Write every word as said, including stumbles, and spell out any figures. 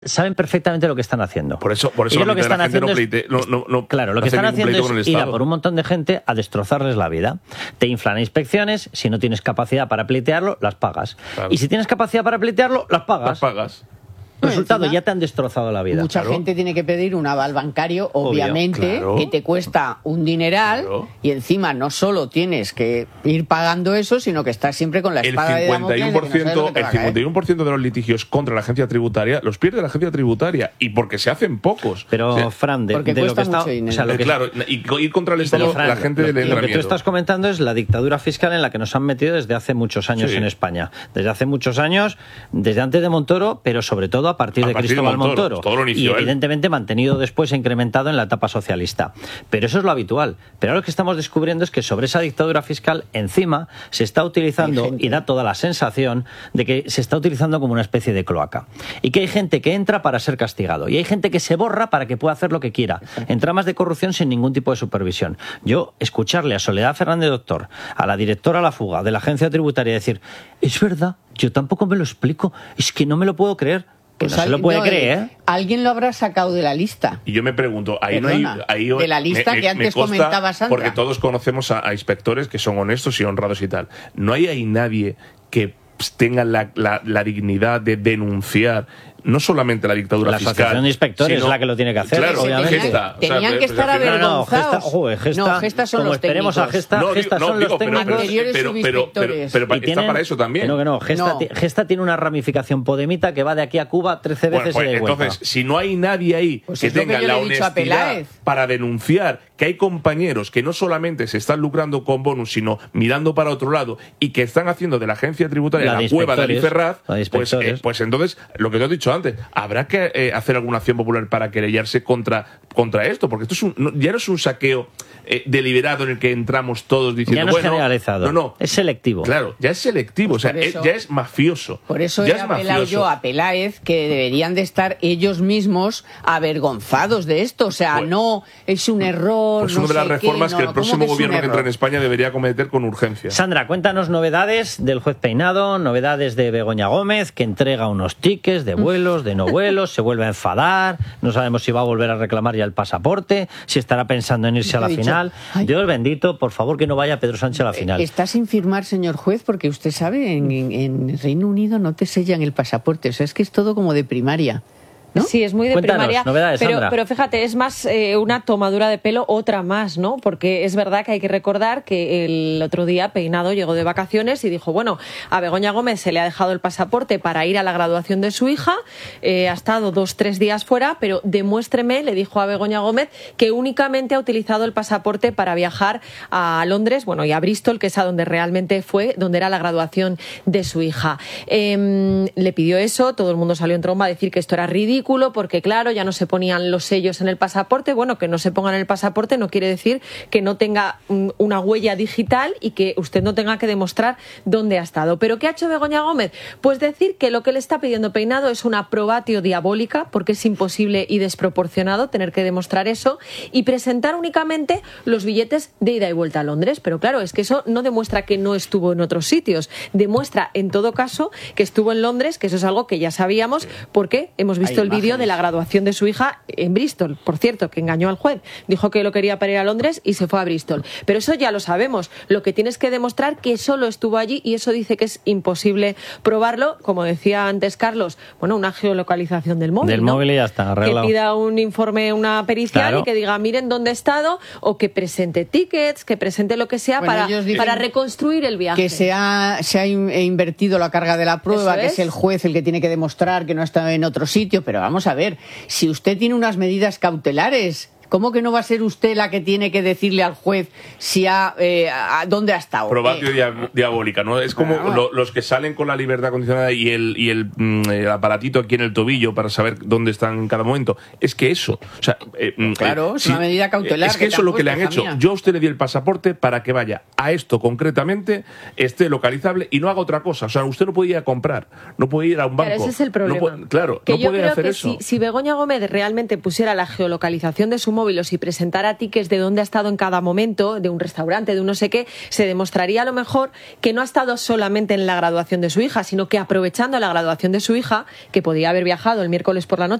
saben perfectamente lo que están haciendo. Por eso, por eso lo que están la gente haciendo no pleite, no, no, no, claro, lo que están haciendo es ir a por un montón de gente a destrozarles la vida. Te inflan inspecciones, si no tienes capacidad para pleitearlo, las pagas. Claro. Y si tienes capacidad para pleitearlo, las pagas. Las pagas. Resultado, ya te han destrozado la vida. Mucha claro. gente tiene que pedir un aval bancario, obviamente, Obvio, claro. que te cuesta un dineral, claro. y encima no solo tienes que ir pagando eso, sino que estás siempre con la espada el cincuenta y uno por ciento, de Damocles. El cincuenta y uno por ciento de los litigios contra la agencia tributaria los pierde la agencia tributaria, y porque se hacen pocos. Pero, o sea, Fran, de, porque de lo que está... O sea, lo que, claro, y ir contra el Estado, Fran, la gente le entra miedo. Lo que tú estás comentando es la dictadura fiscal en la que nos han metido desde hace muchos años sí. en España. Desde hace muchos años, desde antes de Montoro, pero sobre todo a partir a de partir Cristóbal Montoro, Montoro. y evidentemente él. mantenido después e incrementado en la etapa socialista. Pero eso es lo habitual. Pero ahora lo que estamos descubriendo es que sobre esa dictadura fiscal encima se está utilizando, y da toda la sensación de que se está utilizando como una especie de cloaca. Y que hay gente que entra para ser castigado. Y hay gente que se borra para que pueda hacer lo que quiera. En tramas de corrupción sin ningún tipo de supervisión. Yo, escucharle a Soledad Fernández Doctor, a la directora a la fuga de la agencia tributaria, decir, es verdad, yo tampoco me lo explico, es que no me lo puedo creer. Que pues no se lo puede no, creer, ¿eh? Alguien lo habrá sacado de la lista. Y yo me pregunto, ahí Perdona, no hay... Ahí, de la lista me, que antes me comentaba Sandra. Porque todos conocemos a, a inspectores que son honestos y honrados y tal. No hay ahí nadie que tenga la, la, la dignidad de denunciar no solamente la dictadura la fiscal. La asociación de inspectores sino, es la que lo tiene que hacer, claro, obviamente. Gesta, tenían o sea, que estar avergonzados. No, no, Gesta, joder, Gesta, no, Gesta son como los esperemos técnicos. a Gesta, no, Gesta no, son digo, los técnicos. Pero, anteriores pero, pero, pero, pero, pero está tienen, para eso también. Que no, que no. Gesta, no. Gesta tiene una ramificación podemita que va de aquí a Cuba trece veces bueno, pues, y de vuelta. Entonces, si no hay nadie ahí pues que es tenga que la honestidad para denunciar que hay compañeros que no solamente se están lucrando con bonus, sino mirando para otro lado y que están haciendo de la agencia tributaria la, la cueva de Aliferraz, pues, eh, pues entonces, lo que te he dicho antes, habrá que eh, hacer alguna acción popular para querellarse contra, contra esto, porque esto es un, no, ya no es un saqueo eh, deliberado en el que entramos todos diciendo, ya no bueno, es generalizado, no, no, es selectivo. Claro, ya es selectivo, pues o sea, eso, es, ya es mafioso. Por eso ya he es apelado mafioso. yo a Peláez que deberían de estar ellos mismos avergonzados de esto, o sea, pues, no es un error. Pues no una de las sé reformas qué, que no, el próximo que gobierno que entra en España debería cometer con urgencia. Sandra, cuéntanos novedades del juez Peinado, novedades de Begoña Gómez, que entrega unos tickets de vuelos, de no vuelos, se vuelve a enfadar, no sabemos si va a volver a reclamar ya el pasaporte, si estará pensando en irse a la dicho, final. ay, Dios bendito, por favor que no vaya Pedro Sánchez a la final. Está sin firmar, señor juez, porque usted sabe, en, en, en Reino Unido no te sellan el pasaporte, o sea, es que es todo como de primaria. ¿No? Sí, es muy de Cuéntanos, primaria, novedades, pero, Sandra. pero fíjate, es más eh, una tomadura de pelo, otra más, ¿no? Porque es verdad que hay que recordar que el otro día Peinado llegó de vacaciones y dijo, bueno, a Begoña Gómez se le ha dejado el pasaporte para ir a la graduación de su hija, eh, ha estado dos, tres días fuera, pero demuéstreme, le dijo a Begoña Gómez, que únicamente ha utilizado el pasaporte para viajar a Londres, bueno, y a Bristol, que es a donde realmente fue, donde era la graduación de su hija. Eh, le pidió eso, todo el mundo salió en tromba a decir que esto era ridículo, porque claro, ya no se ponían los sellos en el pasaporte. Bueno, que no se pongan en el pasaporte no quiere decir que no tenga una huella digital y que usted no tenga que demostrar dónde ha estado. ¿Pero qué ha hecho Begoña Gómez? Pues decir que lo que le está pidiendo Peinado es una probatio diabólica, porque es imposible y desproporcionado tener que demostrar eso, y presentar únicamente los billetes de ida y vuelta a Londres. Pero claro, es que eso no demuestra que no estuvo en otros sitios, demuestra en todo caso que estuvo en Londres, que eso es algo que ya sabíamos, porque hemos visto el vídeo de la graduación de su hija en Bristol, por cierto, que engañó al juez, dijo que lo quería para ir a Londres y se fue a Bristol, pero eso ya lo sabemos, lo que tienes que demostrar que solo estuvo allí, y eso dice que es imposible probarlo, como decía antes Carlos, bueno, una geolocalización del móvil, del ¿no? móvil y ya está, arreglado. Que pida un informe, una pericial, claro, y que diga, miren dónde he estado, o que presente tickets, que presente lo que sea, bueno, para, para reconstruir el viaje. Que se ha, se ha invertido la carga de la prueba, que es. es el juez el que tiene que demostrar que no ha estado en otro sitio, pero vamos a ver, si usted tiene unas medidas cautelares, ¿cómo que no va a ser usted la que tiene que decirle al juez si ha, eh, a, dónde ha estado? Probatio eh. diabólica, ¿no? Es como claro. lo, los que salen con la libertad condicionada y el, y el, mm, el aparatito aquí en el tobillo para saber dónde están en cada momento. Es que eso, o sea, eh, claro, eh, es si, una medida cautelar. Es que, que eso es lo que le han hecho. Mía. Yo a usted le di el pasaporte para que vaya a esto concretamente, esté localizable y no haga otra cosa. O sea, usted no puede ir a comprar, no puede ir a un banco. Claro, ese es el problema. No puede, claro, que no yo puede creo hacer que eso. Si, si Begoña Gómez realmente pusiera la geolocalización de su móvil, móvil o si presentara tickets de dónde ha estado en cada momento, de un restaurante, de un no sé qué, se demostraría a lo mejor que no ha estado solamente en la graduación de su hija, sino que aprovechando la graduación de su hija, que podía haber viajado el miércoles por la noche